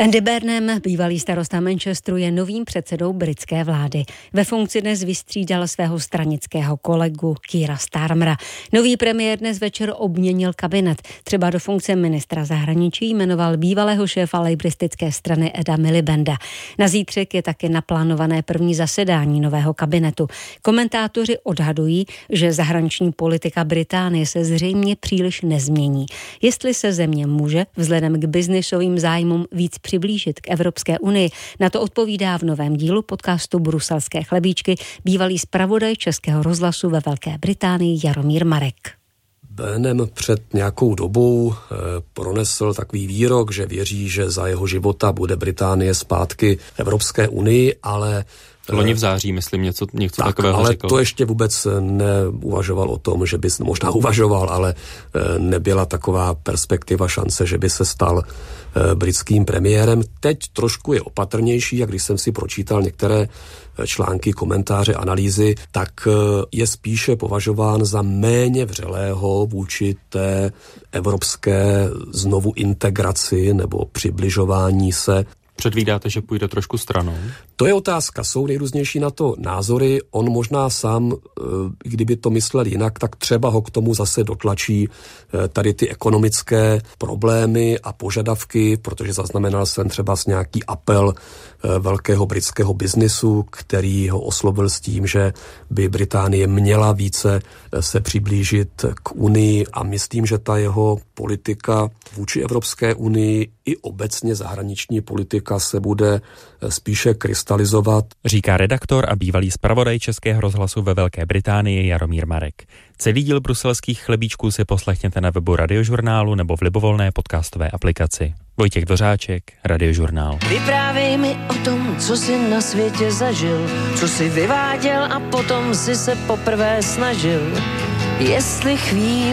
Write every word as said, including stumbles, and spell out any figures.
Andy Burnham, bývalý starosta Manchesteru, je novým předsedou britské vlády. Ve funkci dnes vystřídal svého stranického kolegu Keira Starmera. Nový premiér dnes večer obměnil kabinet. Třeba do funkce ministra zahraničí jmenoval bývalého šéfa lejbristické strany Eda Milibanda. Na zítřek je také naplánované první zasedání nového kabinetu. Komentátoři odhadují, že zahraniční politika Británie se zřejmě příliš nezmění. Jestli se země může vzhledem k biznisovým zájmům víc přiblížit k Evropské unii, na to odpovídá v novém dílu podcastu Bruselské chlebíčky bývalý zpravodaj Českého rozhlasu ve Velké Británii Jaromír Marek. Burnham před nějakou dobou e, pronesl takový výrok, že věří, že za jeho života bude Británie zpátky v Evropské unii, ale loni v září, myslím, něco, něco tak, takového ale řekl. To ještě vůbec neuvažoval o tom, že by, možná uvažoval, ale nebyla taková perspektiva, šance, že by se stal britským premiérem. Teď trošku je opatrnější, jak když jsem si pročítal některé články, komentáře, analýzy, tak je spíše považován za méně vřelého vůči té evropské znovu integraci nebo přibližování se. Předvídáte, že půjde trošku stranou? To je otázka, jsou nejrůznější na to názory, on možná sám, kdyby to myslel jinak, tak třeba ho k tomu zase dotlačí tady ty ekonomické problémy a požadavky, protože zaznamenal jsem třeba nějaký apel velkého britského biznisu, který ho oslovil s tím, že by Británie měla více se přiblížit k Unii a myslím, že ta jeho politika vůči Evropské unii i obecně zahraniční politika se bude spíše krystalizovat. Říká redaktor a bývalý zpravodaj Českého rozhlasu ve Velké Británii Jaromír Marek. Celý díl bruselských chlebíčků si poslechněte na webu Radiožurnálu nebo v libovolné podcastové aplikaci. Vojtěch Dvořáček, Radiožurnál. Vyprávěj mi o tom, co jsi na světě zažil, co jsi vyváděl a potom si se poprvé snažil. Jestli chvíli